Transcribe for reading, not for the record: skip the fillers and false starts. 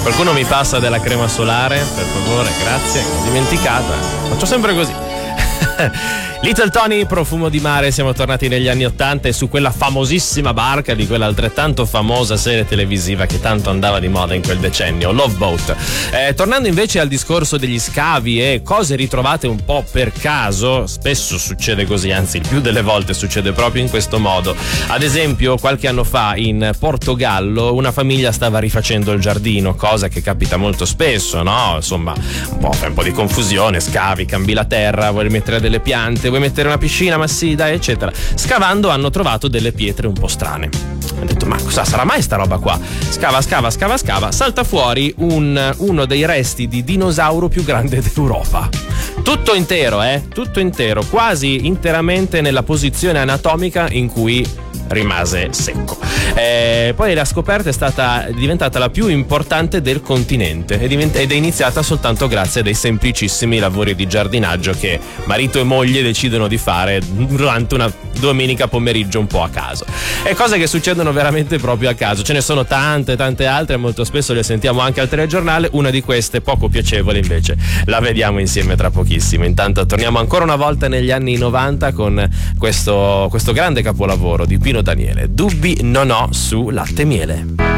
Qualcuno mi passa della crema solare, per favore, grazie, l'ho dimenticata. Faccio sempre così. Little Tony, Profumo di mare. Siamo tornati negli anni '80 e su quella famosissima barca di quella altrettanto famosa serie televisiva che tanto andava di moda in quel decennio, Love Boat. Tornando invece al discorso degli scavi e cose ritrovate un po' per caso, spesso succede così, anzi il più delle volte succede proprio in questo modo. Ad esempio, qualche anno fa in Portogallo una famiglia stava rifacendo il giardino, cosa che capita molto spesso, no? Insomma, un po' di confusione, scavi, cambi la terra, vuoi mettere delle piante, vuoi mettere una piscina, ma sì, dai, eccetera. Scavando hanno trovato delle pietre un po' strane. Hanno detto, ma cosa sarà mai sta roba qua? Scava, salta fuori uno dei resti di dinosauro più grande d'Europa. Tutto intero, quasi interamente nella posizione anatomica in cui rimase secco. Poi la scoperta è diventata la più importante del continente ed è iniziata soltanto grazie a dei semplicissimi lavori di giardinaggio che marito e moglie decidono di fare durante una domenica pomeriggio un po' a caso. E cose che succedono veramente proprio a caso. Ce ne sono tante altre, molto spesso le sentiamo anche al telegiornale. Una di queste, poco piacevole invece, la vediamo insieme tra pochissimo. Intanto torniamo ancora una volta negli anni '90 con questo grande capolavoro di Pino Daniele, Dubbi non ho su Latte e Miele.